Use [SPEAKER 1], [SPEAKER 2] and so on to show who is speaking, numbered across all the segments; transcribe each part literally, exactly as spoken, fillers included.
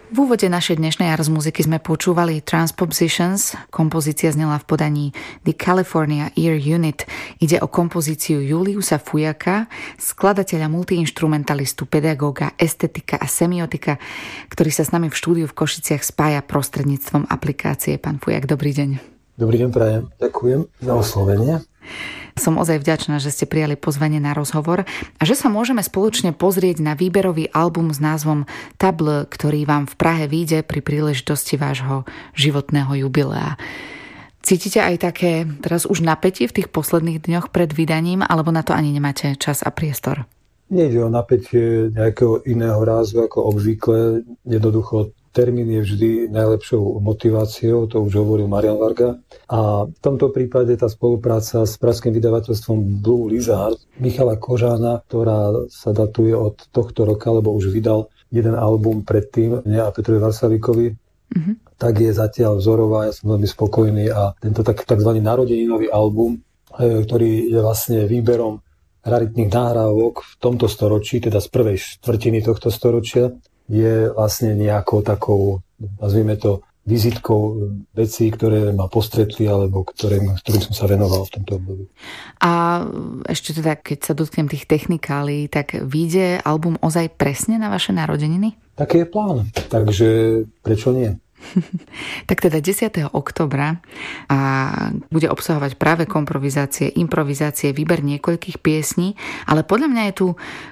[SPEAKER 1] V úvode našej dnešnej Ars muziky sme počúvali Transpositions. Kompozícia znela v podaní The California Ear Unit. Ide o kompozíciu Juliusa Fujaka, skladateľa, multiinstrumentalistu, pedagóga, estetika a semiotika, ktorý sa s nami v štúdiu v Košiciach spája prostredníctvom aplikácie. Pán Fujak, dobrý deň.
[SPEAKER 2] Dobrý deň, prajem. Ďakujem za oslovenie.
[SPEAKER 1] Som ozaj vďačná, že ste prijali pozvanie na rozhovor a že sa môžeme spoločne pozrieť na výberový album s názvom Table, ktorý vám v Prahe vyjde pri príležitosti vášho životného jubilea. Cítite aj také teraz už napätie v tých posledných dňoch pred vydaním, alebo na to ani nemáte čas a priestor?
[SPEAKER 2] Nejde o napätie nejakého iného rázu ako obvykle. Jednoducho termín je vždy najlepšou motiváciou, to už hovoril Marian Varga. A v tomto prípade tá spolupráca s pražským vydavateľstvom Blue Lizard Michala Kožána, ktorá sa datuje od tohto roka, lebo už vydal jeden album predtým, mne a Petrovi Varsavíkovi, mm-hmm. tak je zatiaľ vzorová, ja som veľmi spokojný a tento tak, takzvaný narodeninový album, ktorý je vlastne výberom raritných nahrávok v tomto storočí, teda z prvej štvrtiny tohto storočia, je vlastne nejakou takou, nazvime to, vizitkou vecí, ktoré ma postretli alebo ktorým, ktorým som sa venoval v tomto období.
[SPEAKER 1] A ešte teda, keď sa dotknem tých technikálií, tak vyjde album ozaj presne na vaše narodeniny?
[SPEAKER 2] Taký je plán, takže prečo nie?
[SPEAKER 1] Tak teda desiateho októbra a bude obsahovať práve komprovizácie, improvizácie, výber niekoľkých piesní, ale podľa mňa je tu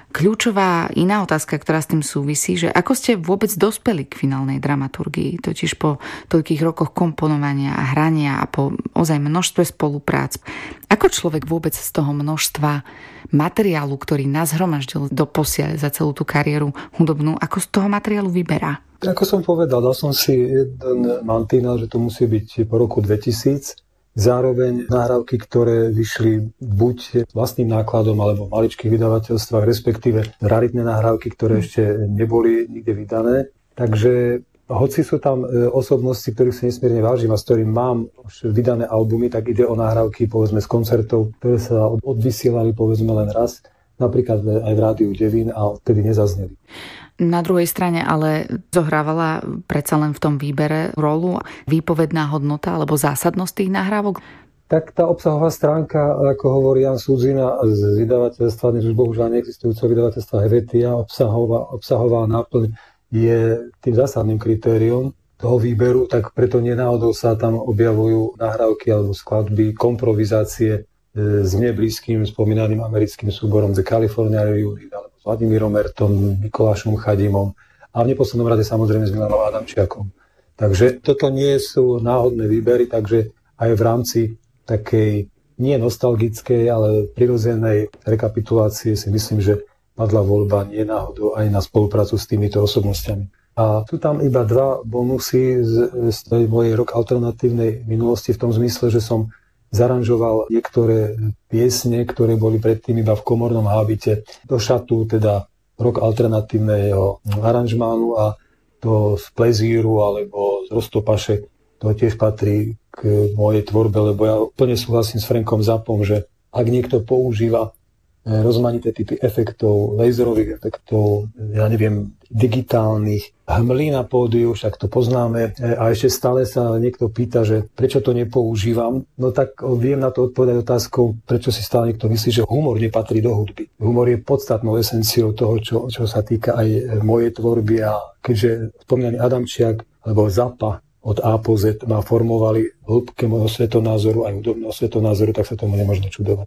[SPEAKER 1] kľúčová iná otázka, ktorá s tým súvisí, že ako ste vôbec dospeli k finálnej dramaturgii, totiž po toľkých rokoch komponovania a hrania a po ozaj množstve spoluprác. Ako človek vôbec z toho množstva materiálu, ktorý nazhromaždil doposiaľ za celú tú kariéru hudobnú, ako z toho materiálu vyberá?
[SPEAKER 2] Ako som povedal, dal som si jeden mantinel, že to musí byť po roku dvetisíc. Zároveň nahrávky, ktoré vyšli buď vlastným nákladom alebo v maličkých vydavateľstvách, respektíve raritné nahrávky, ktoré ešte neboli nikde vydané. Takže hoci sú tam osobnosti, ktorých si nesmierne vážim a s ktorým mám už vydané albumy, tak ide o nahrávky povedzme z koncertov, ktoré sa odvysielali povedzme len raz, napríklad aj v Rádiu Devín a vtedy nezazneli.
[SPEAKER 1] Na druhej strane ale zohrávala predsa len v tom výbere rolu výpovedná hodnota alebo zásadnosť tých nahrávok?
[SPEAKER 2] Tak tá obsahová stránka, ako hovorí Jan Sudzina z vydavateľstva, dnes už bohužiaľ neexistujúceho vydavateľstva Helvetia, obsahová, obsahová náplň je tým zásadným kritériom toho výberu, tak preto nenáhodou sa tam objavujú nahrávky alebo skladby, komprovizácie s mne blízkym spomínaným americkým súborom The California Ear Unit alebo s Vladimírom Mertom, Mikulášom Chadimom a v neposlednom rade samozrejme s Milanom Adamčiakom. Takže toto nie sú náhodné výbery, takže aj v rámci takej nie nostalgickej, ale prirodzenej rekapitulácie si myslím, že padla voľba nie náhodou aj na spoluprácu s týmito osobnostiami. A sú tam iba dva bonusy z, z tej mojej rock alternatívnej minulosti v tom zmysle, že som zaranžoval niektoré piesne, ktoré boli predtým iba v komornom hábite do šatu, teda rock alternatívneho aranžmánu a to z plezíru alebo z roztopaše, to tiež patrí k mojej tvorbe, lebo ja úplne súhlasím s Frankom Zappom, že ak niekto používa rozmanité typy efektov, laserových efektov, ja neviem, digitálnych, hmly na pódiu, však to poznáme, a ešte stále sa niekto pýta, že prečo to nepoužívam, no tak viem na to odpovedať otázkou, prečo si stále niekto myslí, že humor nepatrí do hudby. Humor je podstatnou esenciou toho, čo, čo sa týka aj mojej tvorby a keďže spomínaný Adamčiak alebo Zappa od A po Z ma formovali hĺbke môjho svetonázoru aj hudobného svetonázoru, tak sa tomu nemožno čudovať.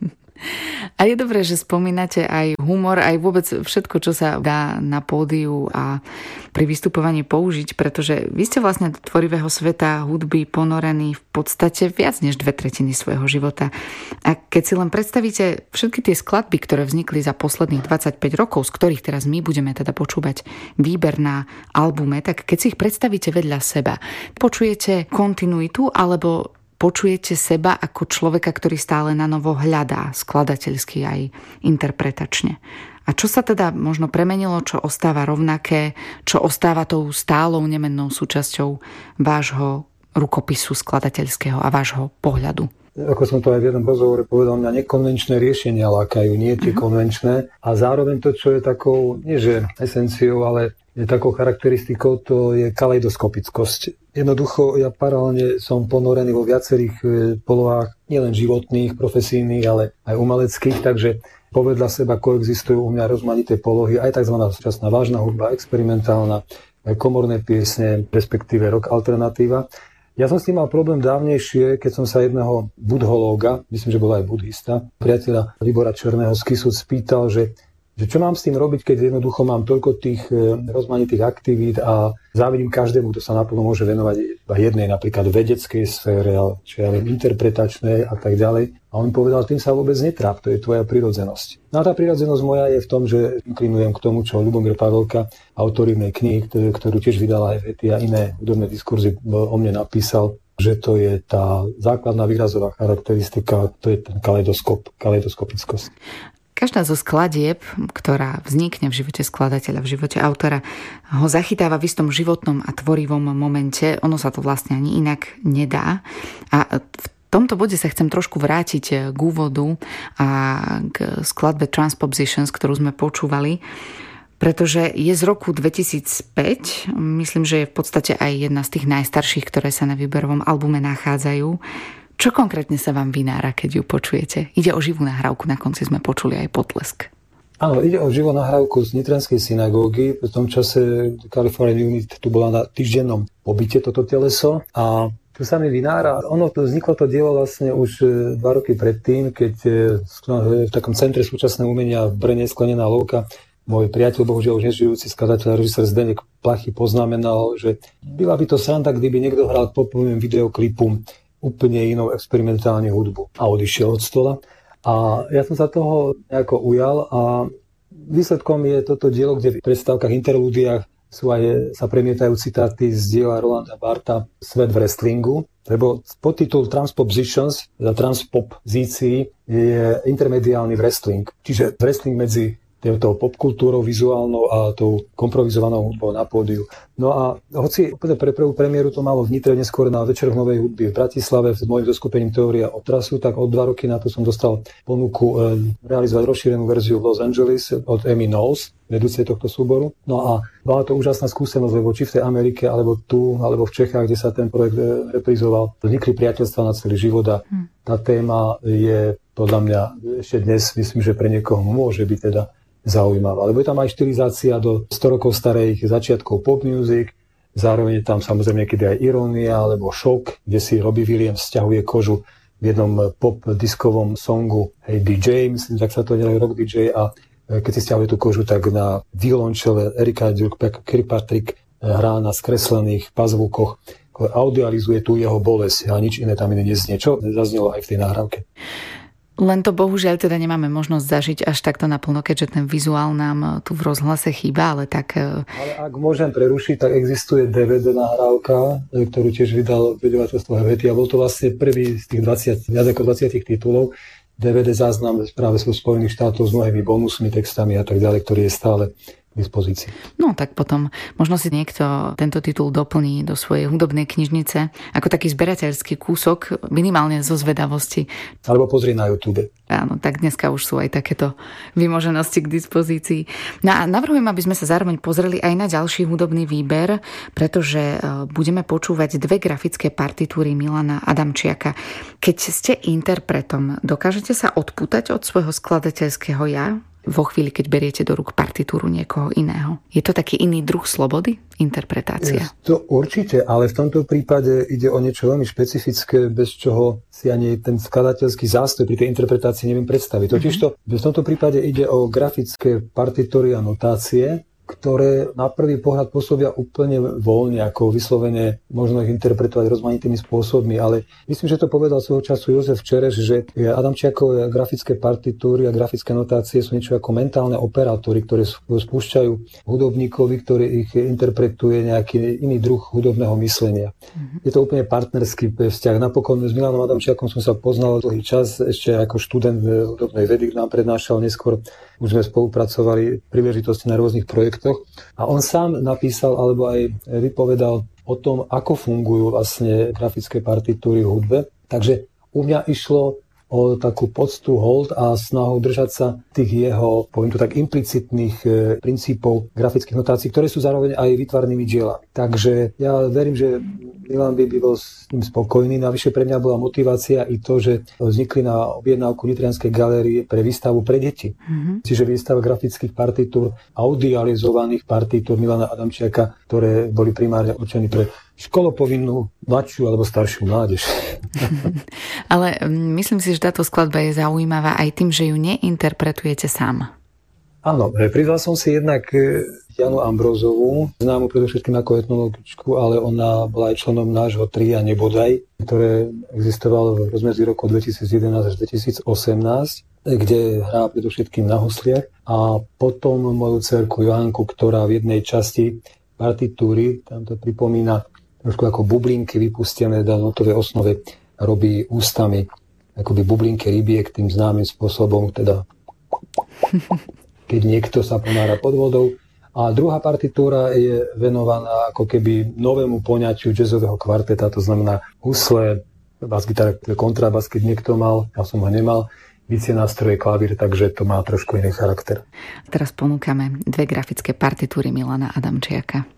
[SPEAKER 1] A je dobré, že spomínate aj humor, aj vôbec všetko, čo sa dá na pódiu a pri vystupovaní použiť, pretože vy ste vlastne do tvorivého sveta hudby ponorení v podstate viac než dve tretiny svojho života. A keď si len predstavíte všetky tie skladby, ktoré vznikli za posledných dvadsaťpäť rokov, z ktorých teraz my budeme teda počúvať výber na albume, tak keď si ich predstavíte vedľa seba, počujete kontinuitu alebo počujete seba ako človeka, ktorý stále na novo hľadá skladateľsky aj interpretačne. A čo sa teda možno premenilo, čo ostáva rovnaké, čo ostáva tou stálou nemennou súčasťou vášho rukopisu skladateľského a vášho pohľadu?
[SPEAKER 2] ako som to aj v jednom rozhovore povedal, mňa nekonvenčné riešenia lákajú, nie tie mm-hmm. konvenčné. A zároveň to, čo je takou, nie že esenciou, ale je takou charakteristikou, to je kaleidoskopickosť. Jednoducho, ja paralelne som ponorený vo viacerých polohách, nielen životných, profesijných, ale aj umeleckých, takže povedľa seba koexistujú u mňa rozmanité polohy, aj tzv. Súčasná vážna hudba, experimentálna, aj komorné piesne, respektíve rock alternatíva. Ja som s tým mal problém dávnejšie, keď som sa jedného budhológa, myslím, že bol aj buddhista, priateľa Libora Černého z Kisúc spýtal, že, že čo mám s tým robiť, keď jednoducho mám toľko tých rozmanitých aktivít a závidím každému, kto sa naplno môže venovať iba jednej, napríklad vedeckej sfére, či ja viem, interpretačnej a tak ďalej. A on povedal, tým sa vôbec netráp, to je tvoja prirodzenosť. No a tá prirodzenosť moja je v tom, že inklinujem k tomu, čo Ľubomír Pavelka, autor jednej knihy, ktorú tiež vydala Hevety a iné hudobné diskurzy o mne napísal, že to je tá základná výrazová charakteristika, to je ten kaleidoskop, kaleidoskopickosť.
[SPEAKER 1] Každá zo skladieb, ktorá vznikne v živote skladateľa, v živote autora, ho zachytáva v istom životnom a tvorivom momente. Ono sa to vlastne ani inak nedá. A v V tomto bode sa chcem trošku vrátiť k úvodu a k skladbe Transpositions, ktorú sme počúvali, pretože je z roku dvetisícpäť. Myslím, že je v podstate aj jedna z tých najstarších, ktoré sa na výberovom albume nachádzajú. Čo konkrétne sa vám vynára, keď ju počujete? Ide o živú nahrávku, na konci sme počuli aj potlesk.
[SPEAKER 2] Áno, ide o živú nahrávku z Nitranskej synagógy. V tom čase California Unit tu bola na týždennom pobyte toto teleso a tu sa mi vynára. Ono vzniklo to dielo vlastne už dva roky predtým, keď v takom centre súčasného umenia v Brne Sklenená lúka môj priateľ, bohužiaľ už nežijúci skladateľ a režisér Zdeněk Plachy poznamenal, že byla by to sranda, kdyby niekto hral k popovým videoklipu úplne inou experimentálne hudbu a odišiel od stola. A ja som sa toho nejako ujal a výsledkom je toto dielo, kde v predstavkách, interludiách sú aj, sa premietajú citáty z diela Rolanda Bartha Svet v wrestlingu, lebo podtitul Transpositions, teda transpopozícii, je intermediálny wrestling. Čiže wrestling medzi tou popkultúrou vizuálnou a tou komprovizovanou hudbou na pódiu. No a hoci pre prvú premiéru to malo v Nitre, neskôr na Večeroch novej hudby v Bratislave s mojím zoskupením Teória otrasu, tak od dva roky na to som dostal ponuku e, realizovať rozšírenú verziu v Los Angeles od Amy Knowles, vedúcej tohto súboru. No a bola to úžasná skúsenosť, lebo či v tej Amerike, alebo tu, alebo v Čechách, kde sa ten projekt reprizoval, vznikli priateľstva na celý život a tá téma je podľa mňa ešte dnes, myslím, že pre niekoho môže byť teda zaujímavá. Lebo je tam aj štilizácia do sto rokov starých začiatkov pop music, zároveň je tam samozrejme niekedy aj irónia alebo šok, kde si Robbie Williams sťahuje kožu v jednom pop diskovom songu Hey dý džej, myslím, tak sa to nelej Rock dý džej, a keď si sťahuje tú kožu, tak na violončele Erika Kirkpatrick hrá na skreslených pazvukoch, audioalizuje tu jeho bolesť a nič iné tam iné neznie, čo zaznelo aj v tej nahrávke.
[SPEAKER 1] Len to bohužiaľ teda nemáme možnosť zažiť až takto naplno, keďže ten vizuál nám tu v rozhlase chýba, ale tak...
[SPEAKER 2] Ale ak môžem prerušiť, tak existuje dé vé dé nahrávka, ktorú tiež vydal vydavateľstvo Hevety a bol to vlastne prvý z tých dvadsať, viac ako dvadsať titulov. dé vé dé záznam práve zo Spojených štátov s mnohými bonusmi, textami a tak ďalej, ktorý je stále k dispozícii.
[SPEAKER 1] No tak potom možno si niekto tento titul doplní do svojej hudobnej knižnice ako taký zberateľský kúsok, minimálne zo zvedavosti.
[SPEAKER 2] Alebo pozri na YouTube.
[SPEAKER 1] Áno, tak dneska už sú aj takéto vymoženosti k dispozícii. No a navrhujem, aby sme sa zároveň pozreli aj na ďalší hudobný výber, pretože budeme počúvať dve grafické partitúry Milana Adamčiaka. Keď ste interpretom, dokážete sa odpútať od svojho skladateľského ja vo chvíli, keď beriete do rúk partitúru niekoho iného? Je to taký iný druh slobody? Interpretácia?
[SPEAKER 2] To určite, ale v tomto prípade ide o niečo veľmi špecifické, bez čoho si ani ten skladateľský zástroj pri tej interpretácii neviem predstaviť. Totižto v tomto prípade ide o grafické partitúry a notácie, ktoré na prvý pohľad pôsobia úplne voľne, ako vyslovene možno ich interpretovať rozmanitými spôsobmi, ale myslím, že to povedal svojho času Jozef Čereš, že Adamčiakové grafické partitúry a grafické notácie sú niečo ako mentálne operátory, ktoré spúšťajú hudobníkovi, ktorý ich interpretuje nejaký iný druh hudobného myslenia. Mm-hmm. Je to úplne partnerský vzťah. Napokon s Milanom Adamčiakom som sa poznal dlhý čas, ešte ako študent hudobnej vedy nám prednášal, neskôr už sme spolupracovali príležitosti na rôznych projektoch a on sám napísal alebo aj vypovedal o tom, ako fungujú vlastne grafické partitúry v hudbe. Takže u mňa išlo o takú poctu, hold a snahu držať sa tých jeho, poviem to tak, implicitných e, princípov grafických notácií, ktoré sú zároveň aj výtvarnými dielami. Takže ja verím, že Milan by bol s ním spokojný. Navyše pre mňa bola motivácia i to, že vznikli na objednávku Nitrianskej galérie pre výstavu pre deti. Mm-hmm. Čiže výstava grafických partitúr, audializovaných partitúr Milana Adamčiaka, ktoré boli primárne určené pre školopovinnú, mladšiu alebo staršiu mládež.
[SPEAKER 1] Ale myslím si, že táto skladba je zaujímavá aj tým, že ju neinterpretujete sám.
[SPEAKER 2] Áno, prizval som si jednak Janu Ambrózovú, známu predovšetkým ako etnologičku, ale ona bola aj členom nášho tria Nebodaj, ktoré existovalo v rozmedzi roku dvetisícjedenásť až dvetisícosemnásť, kde hrá predovšetkým na husliach. A potom moju dcerku Johanku, ktorá v jednej časti partitúry, tam to pripomína trošku ako bublinky vypustené na notovej osnove, robí ústami akoby bublinky rybiek tým známym spôsobom, teda keď niekto sa ponára pod vodou. A druhá partitúra je venovaná ako keby novému poňatiu jazzového kvarteta, to znamená husle, bas-gitara, kontrabas, keď niekto mal, ja som ho nemal, bicie nástroje, klavír, takže to má trošku iný charakter.
[SPEAKER 1] Teraz ponúkame dve grafické partitúry Milana Adamčiaka.